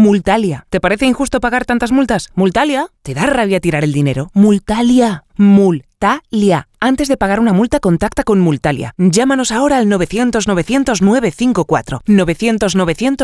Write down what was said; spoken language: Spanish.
Multalia. ¿Te parece injusto pagar tantas multas? Multalia. ¿Te da rabia tirar el dinero? Multalia. Multalia. Antes de pagar una multa, contacta con Multalia. Llámanos ahora al 900 900 954. 900 900